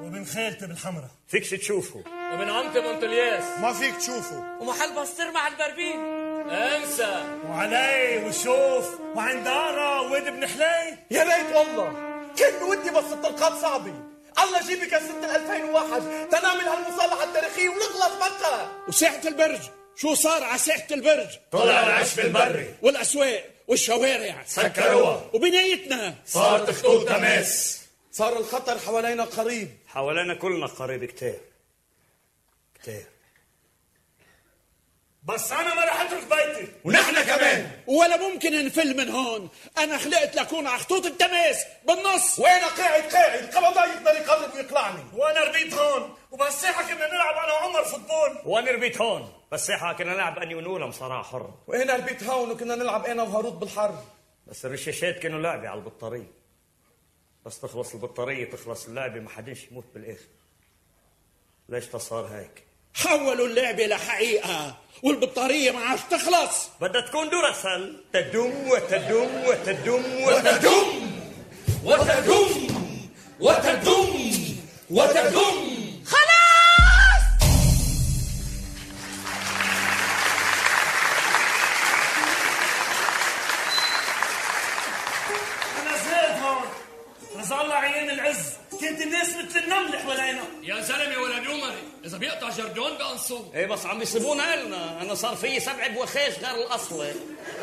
وابن خالتي بالحمرة. فيكش تشوفه. وابن عمتي بنطلياس. ما فيك تشوفه. ومحل بسطرمة على البربين. انسى. وعلي وشوف وعندارة وواد ابن حلي. يا ريت والله كان ودي بس الطلقات صعبة. الله جيبك يا ست 2001 تنعمل هالمصالحة التاريخية ونخلص بقى. وساحة البرج شو صار على ساحة البرج؟ طلع العشب البري والأسواق والشوارع سكروها. وبنايتنا صارت خطوط تماس. صار الخطر حوالينا قريب. حوالينا كلنا قريب كتير كتير. بس أنا ما رح أترك بيتي. ونحن كمان. ولا ممكن نفل من هون. أنا خلقت لأكون على خطوط التماس بالنص. وأنا قاعد قبضاء يقدر يقرب ويقلعني. وأنا ربيت هون وبالساحة كنا نلعب أنا وعمر فوتبول. وأنا ربيت هون بس ساحة كنا نلعب أني ونولا مصارعة حرة. وأنا ربيت هون وكنا نلعب أنا وهاروت بالحرب. بس الرشاشات كانوا لعبة على البطارية. بس تخلص البطارية تخلص اللعبة ما حدش يموت بالآخر. ليش تصار هيك؟ حولوا اللعبة لحقيقة والبطارية ما عادش تخلص. بدها تكون دوراسل تدم وتدم وتدم وتدم وتدم وتدم وتدم. خلاص أنا زهقت هون. رزق الله عيان العز. كانت الناس مثل النمل حوالينا. يا زلمة ولا نومري إذا بيقطع جردون بقنصوه. ايه بس عم يصيبونا إلنا. أنا صار في 7 بوخاش غير الأصلي.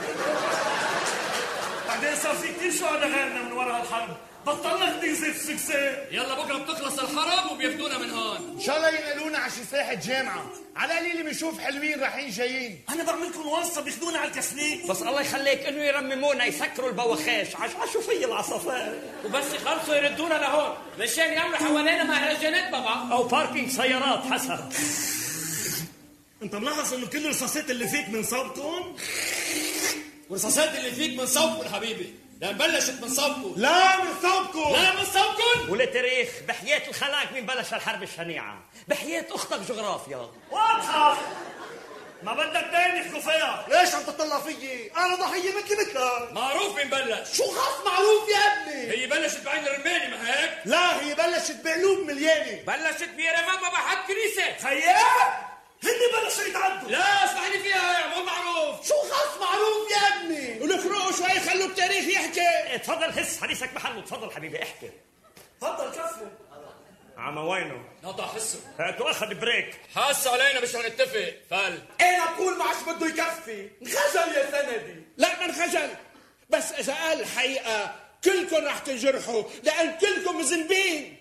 بعدين صار في كثير شهداء غيرنا من وراء الحرب. بطلنا نتيزة السكسي. يلا بكرة بتخلص الحرب وبياخدونا من هون. ان شاء الله ينقلونا على شي ساحة جامعة. على قليل بنشوف حلوين رايحين جايين. أنا بعملكم وصفة بياخدونا على الكسليك. بس الله يخليك إنه يرممونا يسكروا البوخاش. عشو في العصافير. وبس يخلصوا يردونا لهون مشان يعملوا حوالينا مهرجانات بابا. أو باركينج سيارات حسب. أنت ملاحظ إنه كل الرصاصات اللي فيك من صوبكم؟ والرصاصات اللي فيك من صوبكم حبيبي. لا بلشت من صوبكم. لا من صوبكم. لا من صوبكم. ولتاريخ بحياة الخلاق مين بلش الحرب الشنيعة. بحياة أختك جغرافيا. واضحة. ما بدك تاني يحكوا فيها. ليش عم تطلع فيي؟ انا ضحية مثلك. معروف مين بلش. شو خاص معروف يا ابني؟ هي بلشت بعين الرماني ما هيك؟ لا هي بلشت بعلوم مليانة. بلشت بيرفان بابا حد كنيسة. خيال هني بلشوا يتعدوا. لا اسمعني فيها مو معروف. شو خاص معروف يا ابني؟ ولفرقوا شوي خلوا التاريخ يحكي. تفضل حس حديثك محله. تفضل حبيبي احكي. تفضل كفوا. عما وينه؟ نقطع حسه. هاتوا أخذ بريك. حاس علينا مش هنتفق. فل أنا بقول ما عادش بده يكفي. انخجل يا سندي. لا ما انخجل. بس إذا قال الحقيقة كلكم رح تنجرحوا لأن كلكم مذنبين.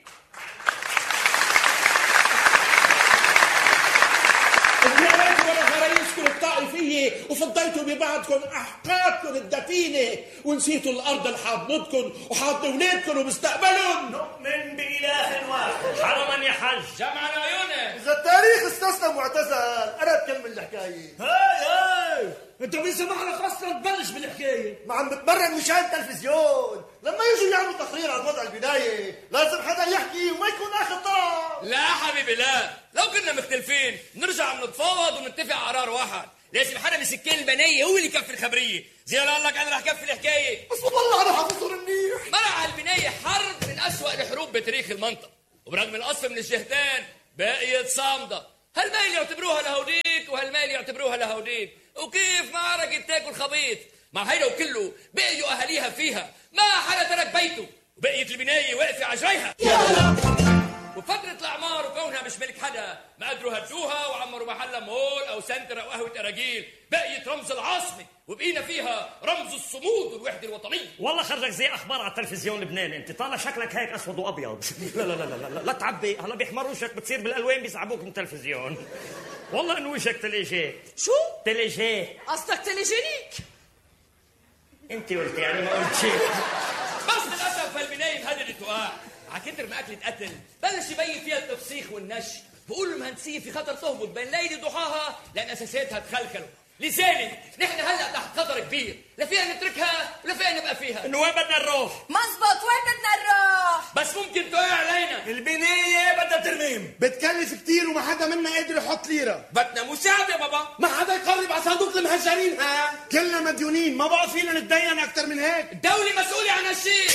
الطائفية وفضيتوا ببعضكم أحقادكم الدفينة ونسيتوا الأرض اللي حاضنتكم وحاضن أولادكم ومستقبلهم. نؤمن بإله واحد. حرما يا حج. جمع العيونة. إذا التاريخ استسلم واعتزل أنا بكمل الحكاية. هاي أنت مين سمح لك أصلا تبلش بالحكاية؟ ما عم بتمرن مشان التلفزيون. لما يجوا يعملوا تقرير عن وضع البداية لازم حدا يحكي وما يكون آخر طرف. لا حبيبي لا. لو كنا مختلفين نرجع نتفاوض ونتفق على قرار واحد. لازم حدا مسكين البنية هو اللي يكفي الخبرية. زي ما قال لك أنا رح كفي الحكاية. بس والله أنا حافظهم منيح. مرع البنية حرب من أسوأ الحروب بتاريخ المنطقة. وبرغم القصف من الجهتين بقيت صامدة. هالميل يعتبروها لهوديك وهالميل يعتبروها لهوديك. وكيف معركة تاكل خبيط. مع هيدا وكله بقيوا أهاليها فيها. ما حدا ترك بيته. وبقيت البناية واقفة على جريها. وفترة الأعمار وكونها مش ملك حدا ما قدروا هدوها وعمروا محلها مول أو سنتر أو قهوة أراجيل. بقيت رمز العاصمة وبقينا فيها رمز الصمود والوحدة الوطنية. والله خرجك زي أخبار على التلفزيون لبناني. أنت طالع شكلك هيك أسود وأبيض. لا لا لا لا لا, لا تعبي. هلا بيحمروا وشك بتصير بالألوان بيسحبوك من التلفزيون. والله إنه وشك تليجيه. شو؟ تليجيه. قصدك تليجينيك؟ أنت قلت يعني ما قلت شيء. بس للأسف هالبناية انهدرت وقع. عكتر ما أكلت قتل بلش يبين فيها التفسيخ والنش. بقول المهندسية في خطر تهبط بين ليلة ضحاها لأن أساساتها تخلخلوا. لذلك نحن هلا تحت خطر كبير. لا فينا نتركها ولا فينا نبقى فيها. إنه وين بدنا نروح؟ مزبط وين بدنا نروح؟ بس ممكن تقع علينا. البناية بدها ترميم. بتكلف كتير وما حدا منا قادر يحط ليرة. بدنا مساعدة بابا. ما حدا يقرب على صندوق اصل مهجرينها. كلنا مديونين، ما بقى فينا نتدين اكتر من هيك. الدولة مسؤولة عن هالشيء.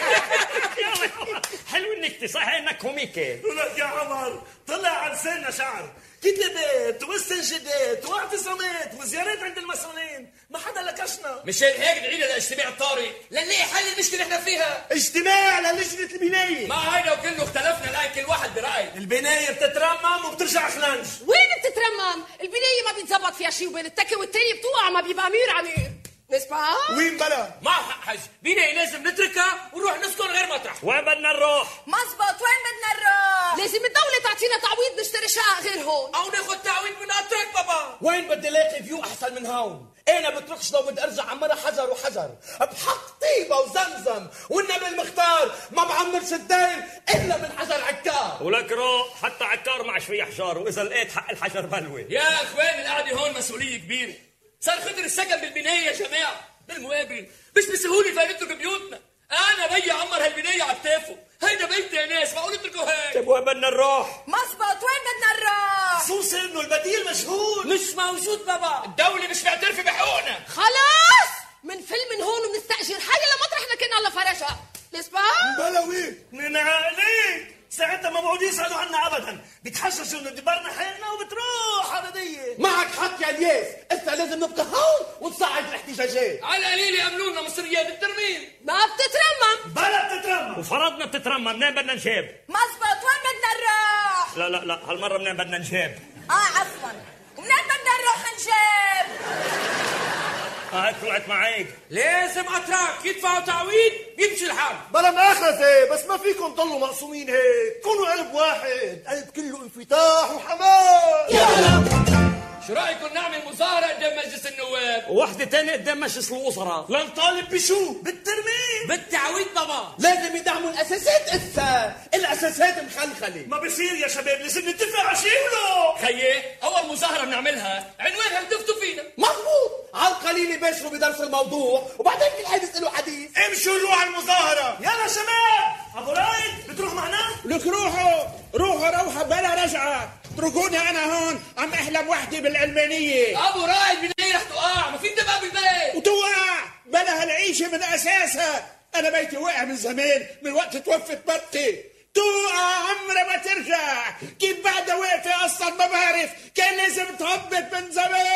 يلا حلو النكتة، صحيح انك كوميكي. ولك يا عمر طلع على لساننا شعر، كتابات واستنشادات واعتصامات وزيارات عند المسؤولين، ما حدا لكشنا. مشان هيك دعينا لاجتماع الطارئ لنلاقي حل المشكلة احنا فيها. اجتماع للجنة البناية. مع هيدا وكله اختلفنا الآن كل واحد برأي. البناية بتترمم وبترجع خلنج. وين بتترمم؟ البناية ما بيتزبط فيها شيء، وبين التكي والتاني بتوقع ما بيبقى أمير عمير. نسمع؟ وين بلا؟ معه حق حج، بناية لازم نتركها ونروح نسكن غير مطرح. وين بدنا نروح؟ مزبط، وين بدنا نروح؟ لازم الدولة تعطينا تعويض نشتري شقق غير هون. أو ناخد تعويض من أترك بابا. وين بدي الاقي فيو احسن من هون؟ انا بتركش لو بدي ارجع عمرها حجر وحجر بحق طيبه وزمزم، والنبي المختار ما بعمرش الدين الا من حجر عكار. ولك روح، حتى عكار معش فيه حجار، واذا لقيت حق الحجر بلوي. يا اخوان القعده هون مسؤوليه كبيره، صار خطر السكن بالبنايه يا جماعه، بالمقابل مش بسهوله فنترك بيوتنا. انا بيي عمر هالبنايه على كتافه، هيدا بيت يا ناس، معقول اتركوا هيك؟ طيب وين بدنا نروح؟ مزبط، وين بدنا نروح؟ خصوصي انه البديل مشهور. مش موجود بابا، الدوله مش معترفه بحقوقنا. خلاص منفل من هون وبنستأجر حاجة لمطرحنا كنا الله فرجها. نسمع؟ بلا وين؟ من عليك ساعتها ما بقعدوا يسألوا عنا ابدا، بيتحششوا انه دبرنا حالنا وبتروح عرضية. معك حق يا الياس، اسا لازم نبقى هون ونصعد الاحتجاجات. على القليل يأمنوا لنا مصريات الترميم. ما بتترمم. بلا بتترمم. وفرضنا بتترمم، منين بدنا نجيب؟ مزبط، وين بدنا نروح؟ لا هالمرة منين بدنا نجيب؟ عفوا، ومنين بدنا نروح نجيب؟ هيك طلعت معك. لازم اتراك يدفعوا تعويض يمشي الحال. بلا مأخذة، بس ما فيكم تضلوا مقسومين هيك، كونوا قلب واحد، قلب كله انفتاح وحماس. شو رايكم نعمل مظاهره قدام مجلس النواب؟ ووحدة تانية قدام مجلس الوزراء. لنطالب بشو؟ بالترميم. بالتعويض طبعا. لازم يدعموا الاساسات، اسا الاساسات مخلخله. ما بصير يا شباب، لازم نتفق على شيء ولو. خيي اول مظاهره بنعملها عنوانها هتفتوا فينا. مضبوط، على القليل يباشروا بدرس الموضوع وبعدين كل حد يسألوا حديث. امشوا روح على المظاهرة. يلا شباب، ابو رايد بتروح معنا؟ لك روحوا بلا رجعة. اتركوني انا هون عم احلم وحدي بالعلمانية. ابو رائد بناية رح تقع، ما في انتباه بالبيت. وتوقع بلا هالعيشة من اساسها. انا بيتي وقع من زمان، من وقت توفت مرتي. توقع عمرها ما ترجع. كيف بعدها واقفة اصلا ما بعرف، كان لازم تهبط من زمان.